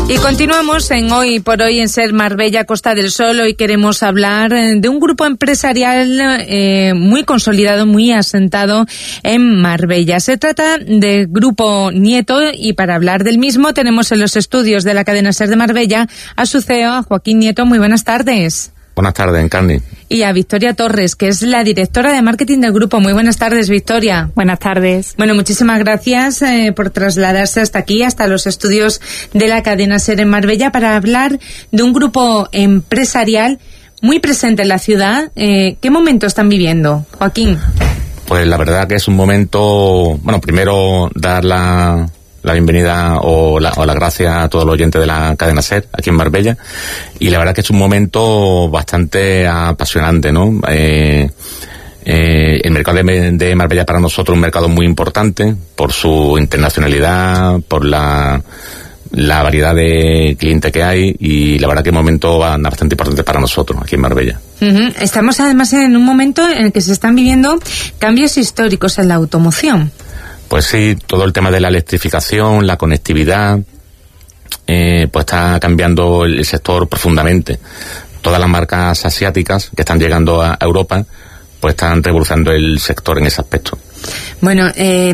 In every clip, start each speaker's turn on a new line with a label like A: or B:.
A: Y continuamos en Hoy por Hoy en Ser Marbella, Costa del Sol. Hoy queremos hablar de un grupo empresarial muy consolidado, muy asentado en Marbella. Se trata del Grupo Nieto, y para hablar del mismo tenemos en los estudios de la cadena Ser de Marbella a su CEO, a Joaquín Nieto. Muy buenas tardes.
B: Buenas tardes, Encarni.
A: Y a Victoria Torres, que es la directora de marketing del grupo. Muy buenas tardes, Victoria.
C: Buenas tardes.
A: Bueno, muchísimas gracias por trasladarse hasta aquí, hasta los estudios de la cadena SER en Marbella, para hablar de un grupo empresarial muy presente en la ciudad. ¿Qué momento están viviendo, Joaquín?
B: Pues la verdad que es un momento, bueno, primero dar la bienvenida o la gracia a todos los oyentes de la cadena SER aquí en Marbella, y la verdad que es un momento bastante apasionante, ¿no? El mercado de Marbella para nosotros es un mercado muy importante por su internacionalidad, por la variedad de clientes que hay, y la verdad que es un momento bastante importante para nosotros aquí en Marbella.
A: Estamos además en un momento en el que se están viviendo cambios históricos en la automoción.
B: Pues sí, todo el tema de la electrificación, la conectividad, pues está cambiando el sector profundamente. Todas las marcas asiáticas que están llegando a Europa, pues están revolucionando el sector en ese aspecto.
A: Bueno,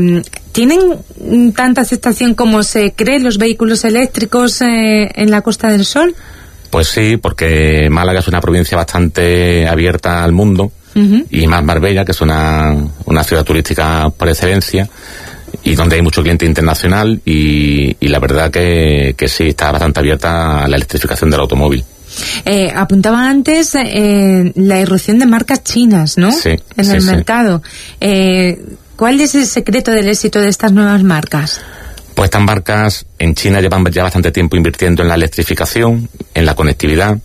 A: ¿tienen tanta aceptación como se cree los vehículos eléctricos en la Costa del Sol?
B: Pues sí, porque Málaga es una provincia bastante abierta al mundo. Y más Marbella, que es una ciudad turística por excelencia, y donde hay mucho cliente internacional, y la verdad que sí, está bastante abierta a la electrificación del automóvil.
A: Apuntaba antes la irrupción de marcas chinas, ¿no?
B: Sí,
A: en el mercado. ¿Cuál es el secreto del éxito de estas nuevas marcas?
B: Pues estas marcas en China llevan ya bastante tiempo invirtiendo en la electrificación, en la conectividad,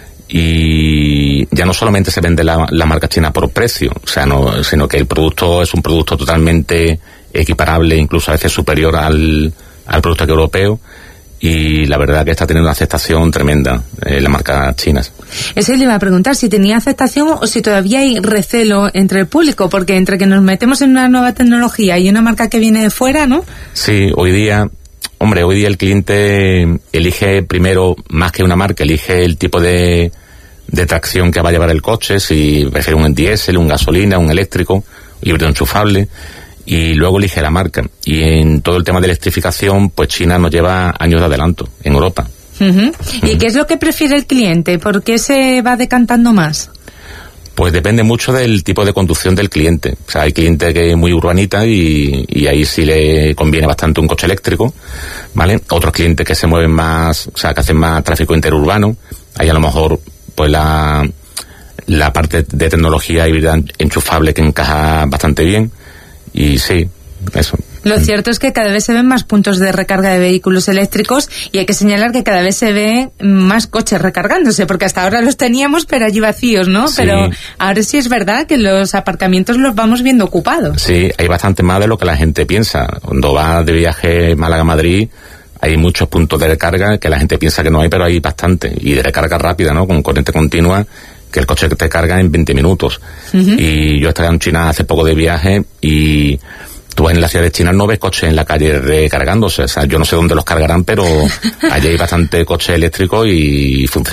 B: y ya no solamente se vende la marca china por precio, o sea, sino que el producto es un producto totalmente equiparable, incluso a veces superior al producto europeo, y la verdad que está teniendo una aceptación tremenda las marcas chinas.
A: Eso le iba a preguntar, si tenía aceptación o si todavía hay recelo entre el público, porque entre que nos metemos en una nueva tecnología y una marca que viene de fuera, ¿no?
B: Sí, hoy día el cliente elige primero, más que una marca, elige el tipo de tracción que va a llevar el coche, si prefiere un diésel, un gasolina, un eléctrico, híbrido enchufable, y luego elige la marca. Y en todo el tema de electrificación, pues China nos lleva años de adelanto en Europa.
A: ¿Y qué es lo que prefiere el cliente? ¿Por qué se va decantando más?
B: Pues depende mucho del tipo de conducción del cliente. O sea, hay cliente que es muy urbanita y ahí sí le conviene bastante un coche eléctrico, ¿vale? Otros clientes que se mueven más, o sea, que hacen más tráfico interurbano, ahí a lo mejor pues la parte de tecnología híbrida enchufable que encaja bastante bien, y sí, eso.
A: Lo cierto es que cada vez se ven más puntos de recarga de vehículos eléctricos, y hay que señalar que cada vez se ve más coches recargándose, porque hasta ahora los teníamos pero allí vacíos, ¿no?
B: Sí.
A: Pero ahora sí es verdad que los aparcamientos los vamos viendo ocupados.
B: Sí, hay bastante más de lo que la gente piensa. Cuando vas de viaje Málaga-Madrid, hay muchos puntos de recarga que la gente piensa que no hay, pero hay bastante. Y de recarga rápida, ¿no? Con corriente continua, que el coche te carga en 20 minutos. Y yo estaba en China hace poco de viaje, y tú en la ciudad de China no ves coches en la calle recargándose. O sea, yo no sé dónde los cargarán, pero allí hay bastante coche eléctrico y funciona.